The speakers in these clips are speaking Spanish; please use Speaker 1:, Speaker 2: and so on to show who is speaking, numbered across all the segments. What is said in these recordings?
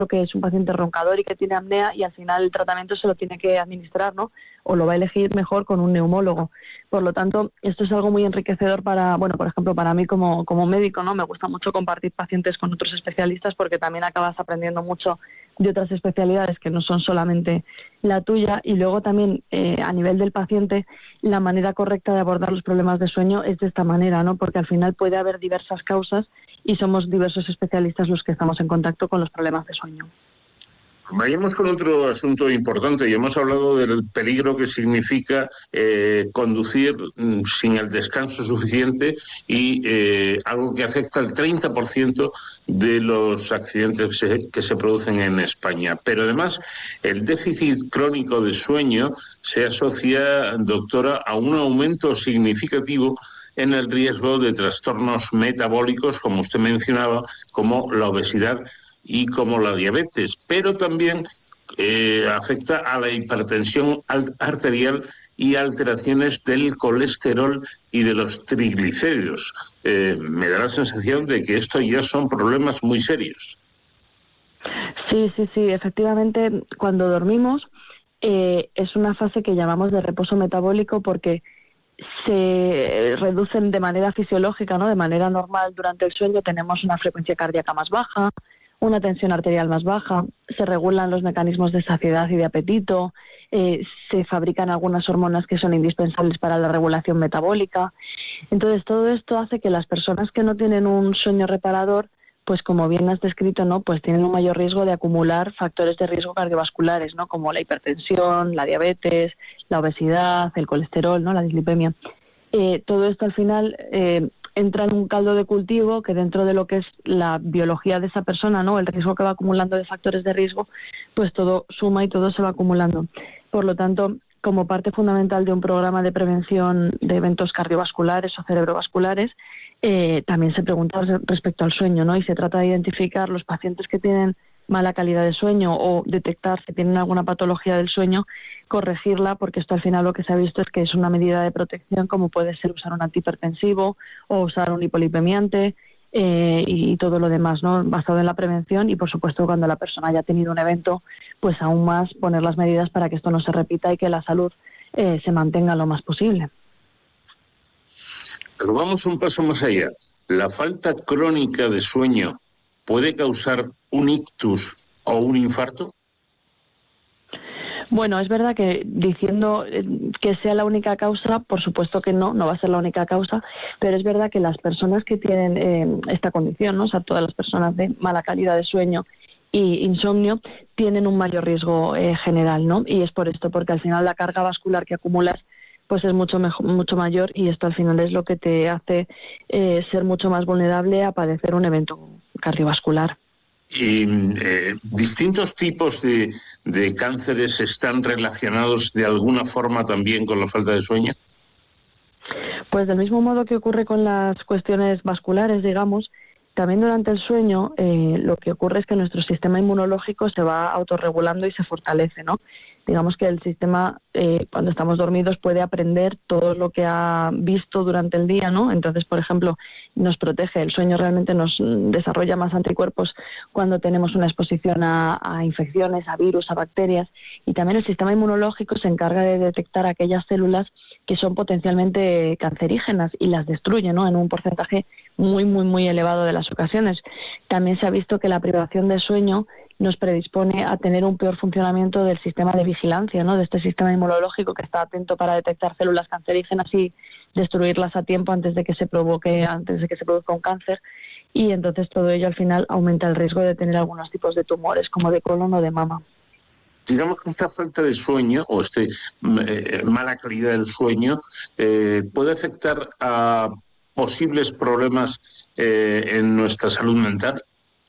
Speaker 1: que es un paciente roncador y que tiene apnea y al final el tratamiento se lo tiene que administrar, ¿no? O lo va a elegir mejor con un neumólogo. Por lo tanto, esto es algo muy enriquecedor para, bueno, por ejemplo, para mí como médico, ¿no? Me gusta mucho compartir pacientes con otros especialistas porque también acabas aprendiendo mucho de otras especialidades que no son solamente la tuya. Y luego también a nivel del paciente, la manera correcta de abordar los problemas de sueño es de esta manera, ¿no? Porque al final puede haber diversas causas y somos diversos especialistas los que estamos en contacto con los problemas de sueño.
Speaker 2: Vayamos con otro asunto importante y hemos hablado del peligro que significa conducir sin el descanso suficiente y algo que afecta al 30% de los accidentes que se producen en España. Pero además el déficit crónico de sueño se asocia, doctora, a un aumento significativo en el riesgo de trastornos metabólicos, como usted mencionaba, como la obesidad y como la diabetes, pero también afecta a la hipertensión arterial y alteraciones del colesterol y de los triglicéridos. Me da la sensación de que esto ya son problemas muy serios.
Speaker 1: Sí, efectivamente, cuando dormimos es una fase que llamamos de reposo metabólico porque se reducen de manera fisiológica, ¿no? De manera normal durante el sueño tenemos una frecuencia cardíaca más baja, una tensión arterial más baja, se regulan los mecanismos de saciedad y de apetito, se fabrican algunas hormonas que son indispensables para la regulación metabólica. Entonces, todo esto hace que las personas que no tienen un sueño reparador, pues como bien has descrito, ¿no? Pues tienen un mayor riesgo de acumular factores de riesgo cardiovasculares, ¿no? Como la hipertensión, la diabetes, la obesidad, el colesterol, ¿no? La dislipemia. Todo esto al final entra en un caldo de cultivo que dentro de lo que es la biología de esa persona, ¿no? El riesgo que va acumulando de factores de riesgo, pues todo suma y todo se va acumulando. Por lo tanto, como parte fundamental de un programa de prevención de eventos cardiovasculares o cerebrovasculares, también se pregunta respecto al sueño, ¿no? Y se trata de identificar los pacientes que tienen mala calidad de sueño o detectar si tienen alguna patología del sueño, corregirla, porque esto al final lo que se ha visto es que es una medida de protección, como puede ser usar un antihipertensivo o usar un hipolipemiante y todo lo demás, ¿no? Basado en la prevención y, por supuesto, cuando la persona haya tenido un evento, pues aún más poner las medidas para que esto no se repita y que la salud se mantenga lo más posible.
Speaker 2: Pero vamos un paso más allá. ¿La falta crónica de sueño puede causar un ictus o un infarto?
Speaker 1: Bueno, es verdad que diciendo que sea la única causa, por supuesto que no va a ser la única causa, pero es verdad que las personas que tienen esta condición, ¿no? O sea, todas las personas de mala calidad de sueño y insomnio tienen un mayor riesgo general, ¿no? Y es por esto, porque al final la carga vascular que acumulas pues es mucho mayor y esto al final es lo que te hace ser mucho más vulnerable a padecer un evento cardiovascular.
Speaker 2: Y distintos tipos de cánceres están relacionados de alguna forma también con la falta de sueño.
Speaker 1: Pues del mismo modo que ocurre con las cuestiones vasculares, digamos, también durante el sueño lo que ocurre es que nuestro sistema inmunológico se va autorregulando y se fortalece, ¿no? Digamos que el sistema, cuando estamos dormidos, puede aprender todo lo que ha visto durante el día, ¿no? Entonces, por ejemplo, nos protege. El sueño realmente nos desarrolla más anticuerpos cuando tenemos una exposición a infecciones, a virus, a bacterias. Y también el sistema inmunológico se encarga de detectar aquellas células que son potencialmente cancerígenas y las destruye, ¿no? En un porcentaje muy elevado de las ocasiones. También se ha visto que la privación de sueño nos predispone a tener un peor funcionamiento del sistema de vigilancia, ¿no? De este sistema inmunológico que está atento para detectar células cancerígenas y destruirlas a tiempo antes de que se produzca un cáncer. Y entonces todo ello al final aumenta el riesgo de tener algunos tipos de tumores, como de colon o de mama.
Speaker 2: Digamos que esta falta de sueño o mala calidad del sueño puede afectar a posibles problemas en nuestra salud mental.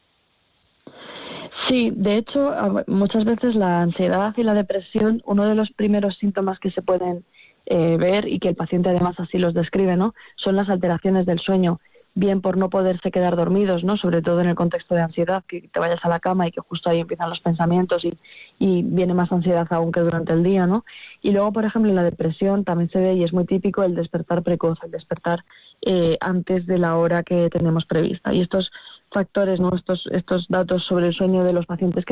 Speaker 1: Sí, de hecho, muchas veces la ansiedad y la depresión, uno de los primeros síntomas que se pueden ver y que el paciente además así los describe, ¿no? Son las alteraciones del sueño, bien por no poderse quedar dormidos, ¿no? Sobre todo en el contexto de ansiedad, que te vayas a la cama y que justo ahí empiezan los pensamientos y viene más ansiedad aún que durante el día, ¿no? Y luego, por ejemplo, en la depresión también se ve y es muy típico el despertar precoz, el despertar antes de la hora que tenemos prevista. Y esto es factores, ¿no? Estos datos sobre el sueño de los pacientes que